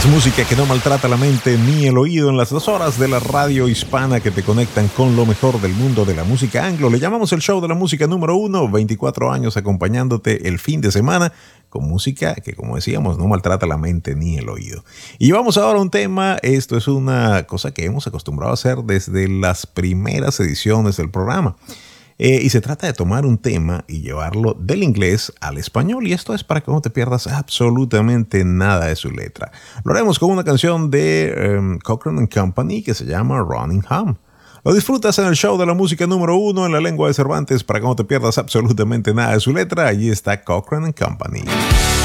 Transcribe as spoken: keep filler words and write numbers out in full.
Música que no maltrata la mente ni el oído en las dos horas de la radio hispana que te conectan con lo mejor del mundo de la música anglo. Le llamamos el show de la música número uno, veinticuatro años acompañándote el fin de semana con música que, como decíamos, no maltrata la mente ni el oído. Y vamos ahora a un tema, esto es una cosa que hemos acostumbrado a hacer desde las primeras ediciones del programa. Eh, y se trata de tomar un tema y llevarlo del inglés al español, y esto es para que no te pierdas absolutamente nada de su letra. Lo haremos con una canción de um, Cochran and Company que se llama Running Home. Lo disfrutas en el show de la música número uno en la lengua de Cervantes para que no te pierdas absolutamente nada de su letra. Allí está Cochran and Company.